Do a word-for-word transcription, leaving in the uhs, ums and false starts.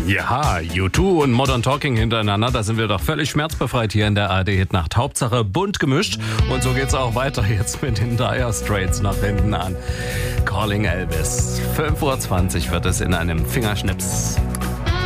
Ja, U zwei und Modern Talking hintereinander, da sind wir doch völlig schmerzbefreit hier in der A R D-Hitnacht. Hauptsache bunt gemischt. Und so geht's auch weiter jetzt mit den Dire Straits nach hinten an. Calling Elvis. fünf Uhr zwanzig wird es in einem Fingerschnips.